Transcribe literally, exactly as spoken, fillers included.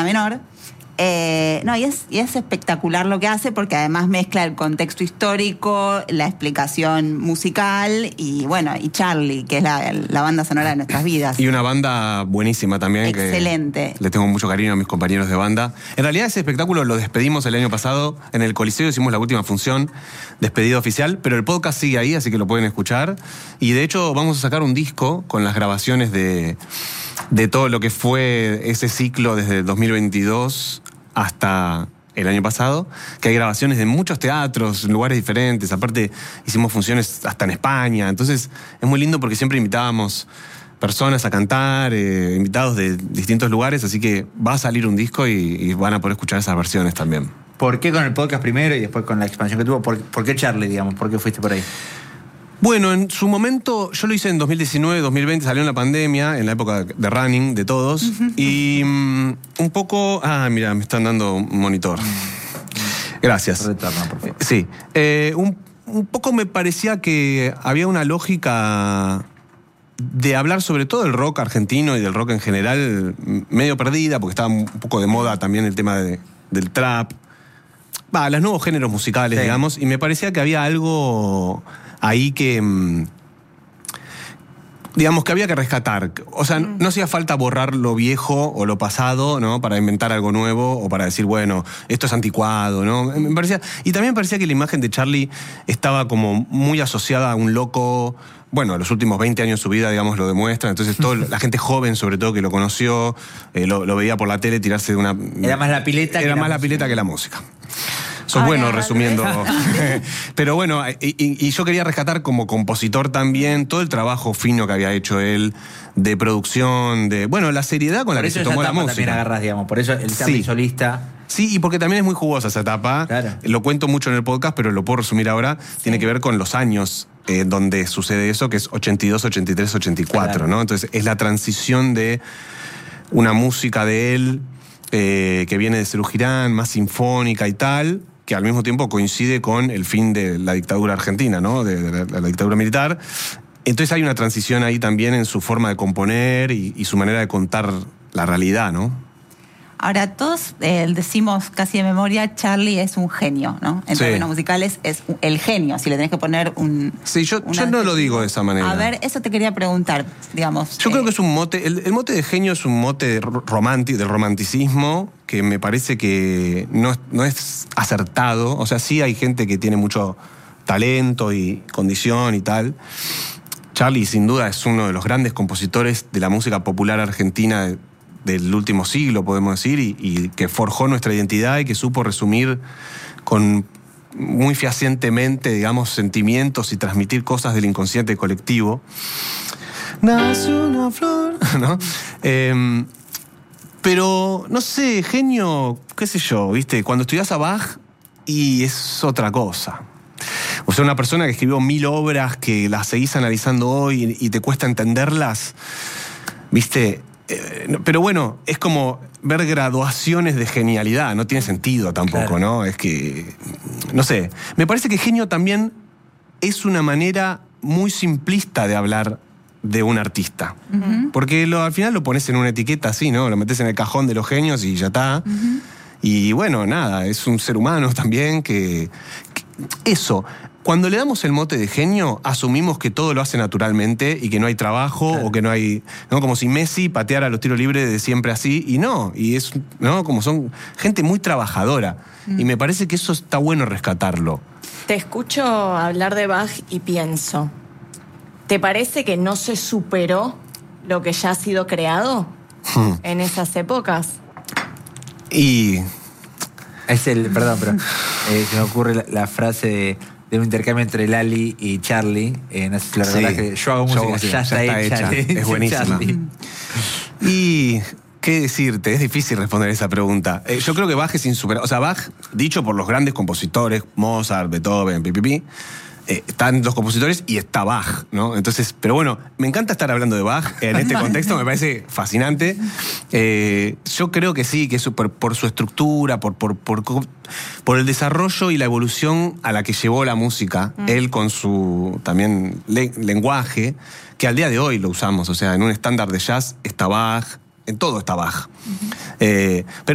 menor. Eh, no, y es, y es espectacular lo que hace porque además mezcla el contexto histórico, la explicación musical y bueno, y Charlie, que es la, la banda sonora de nuestras vidas. Y una banda buenísima también. Excelente. Que le tengo mucho cariño a mis compañeros de banda. En realidad ese espectáculo lo despedimos el año pasado en el Coliseo, hicimos la última función, despedida oficial, pero el podcast sigue ahí, así que lo pueden escuchar. Y de hecho vamos a sacar un disco con las grabaciones de, de todo lo que fue ese ciclo desde el dos mil veintidós hasta el año pasado, que hay grabaciones de muchos teatros, en lugares diferentes. Aparte, hicimos funciones hasta en España. Entonces, es muy lindo porque siempre invitábamos personas a cantar, eh, invitados de distintos lugares, así que va a salir un disco y, y van a poder escuchar esas versiones también. ¿Por qué con el podcast primero y después con la expansión que tuvo? ¿Por, por qué Charlie, digamos? ¿Por qué fuiste por ahí? Bueno, en su momento, yo lo hice en dos mil diecinueve, dos mil veinte, salió en la pandemia, en la época de running de todos, uh-huh. y um, un poco... Ah, mira, me están dando un monitor. Gracias. Retorno, por favor. Sí. Eh, un, un poco me parecía que había una lógica de hablar sobre todo del rock argentino y del rock en general medio perdida, porque estaba un poco de moda también el tema de, del trap. Va, los nuevos géneros musicales, sí. digamos, y me parecía que había algo... ahí que, digamos, que había que rescatar. O sea, mm. no hacía falta borrar lo viejo o lo pasado, ¿no? Para inventar algo nuevo o para decir, bueno, esto es anticuado, ¿no? Me parecía, y también me parecía que la imagen de Charlie estaba como muy asociada a un loco. Bueno, los últimos veinte años de su vida, digamos, lo demuestran. Entonces, toda la gente joven, sobre todo, que lo conoció, eh, lo, lo veía por la tele tirarse de una... Era más la pileta Era que más la la pileta que la música. Sos bueno resumiendo. Pero bueno, y, y yo quería rescatar como compositor también todo el trabajo fino que había hecho él de producción, de, bueno, la seriedad con la que se tomó la música. También agarras, digamos, por eso el Charlie sí. solista. Sí, y porque también es muy jugosa esa etapa. Claro. Lo cuento mucho en el podcast, pero lo puedo resumir ahora. Sí. Tiene que ver con los años eh, donde sucede eso, que es ochenta y dos, ochenta y tres, ochenta y cuatro, claro. ¿no? Entonces es la transición de una música de él eh, que viene de Serú Girán, más sinfónica y tal, que al mismo tiempo coincide con el fin de la dictadura argentina, ¿no? De, de, la, de la dictadura militar. Entonces hay una transición ahí también en su forma de componer y, y su manera de contar la realidad, ¿no? Ahora, todos eh, decimos casi de memoria, Charlie es un genio, ¿no? En sí. términos musicales es el genio, si le tenés que poner un... Sí, yo, yo no lo digo de esa manera. A ver, eso te quería preguntar, digamos. Yo eh... creo que es un mote, el, el mote de genio es un mote romántico, del romanticismo, que me parece que no, no es acertado. O sea, sí hay gente que tiene mucho talento y condición y tal. Charlie, sin duda, es uno de los grandes compositores de la música popular argentina del último siglo, podemos decir, y, y que forjó nuestra identidad y que supo resumir con muy fehacientemente, digamos, sentimientos y transmitir cosas del inconsciente colectivo. Nace una flor, ¿no? Eh, pero, no sé, genio, qué sé yo, ¿viste? Cuando estudias a Bach, y es otra cosa. O sea, una persona que escribió mil obras que las seguís analizando hoy y te cuesta entenderlas, ¿viste? Eh, pero bueno, es como ver graduaciones de genialidad, no tiene sentido tampoco, claro. ¿no? Es que, no sé, me parece que genio también es una manera muy simplista de hablar de un artista. Uh-huh. Porque lo, al final lo pones en una etiqueta así, ¿no? Lo metes en el cajón de los genios y ya está. Uh-huh. Y bueno, nada, es un ser humano también que, que... Eso... Cuando le damos el mote de genio, asumimos que todo lo hace naturalmente y que no hay trabajo, claro. o que no hay... ¿no? Como si Messi pateara los tiros libres de siempre así, y no, y es, ¿no? Como son gente muy trabajadora. Mm. Y me parece que eso está bueno rescatarlo. Te escucho hablar de Bach y pienso, ¿te parece que no se superó lo que ya ha sido creado hmm. en esas épocas? Y... Es el... Perdón, pero eh, se me ocurre la, la frase de... de un intercambio entre Lali y Charlie. Eh, no sé si la verdad sí. que yo hago música, yo, ya, ya está, está hecha. hecha. Es buenísima. Y qué decirte, es difícil responder esa pregunta. Eh, yo creo que Bach es insuperable. O sea, Bach, dicho por los grandes compositores, Mozart, Beethoven, pipipi, eh, están los compositores y está Bach, ¿no? Entonces, pero bueno, me encanta estar hablando de Bach en este contexto, me parece fascinante. Eh, yo creo que sí, que es por, por su estructura, por, por, por, por el desarrollo y la evolución a la que llevó la música, mm. él con su también le, lenguaje, que al día de hoy lo usamos. O sea, en un estándar de jazz está Bach, en todo está Bach. Uh-huh. eh, pero